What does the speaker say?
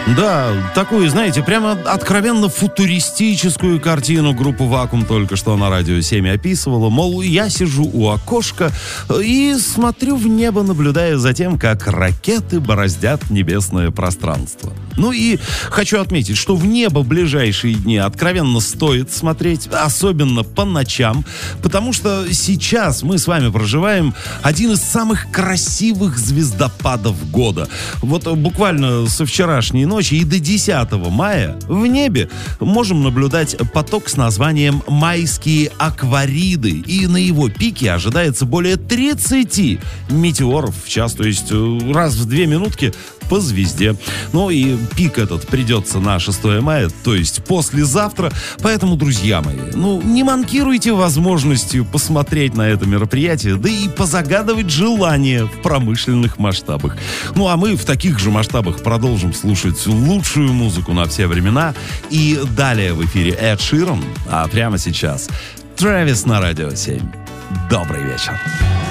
Да, такую, знаете, прямо откровенно футуристическую картину группа «Вакуум» только что на Радио 7 описывала. Мол, я сижу у окошка и смотрю в небо, наблюдая за тем, как ракеты бороздят небесное пространство. Ну и хочу отметить, что в небо в ближайшие дни откровенно стоит смотреть, особенно по ночам, потому что сейчас мы с вами проживаем один из самых красивых звездопадов года. Вот буквально со вчерашней ночи и до 10 мая в небе можем наблюдать поток с названием «Майские аквариды». И на его пике ожидается более 30 метеоров в час, то есть раз в 2 минутки по звезде. Ну и пик этот придется на 6 мая, то есть послезавтра. Поэтому, друзья мои, не манкируйте возможностью посмотреть на это мероприятие, да и позагадывать желания в промышленных масштабах. Ну а мы в таких же масштабах продолжим слушать лучшую музыку на все времена. И далее в эфире Эд Ширан, а прямо сейчас Трэвис на Радио 7. Добрый вечер.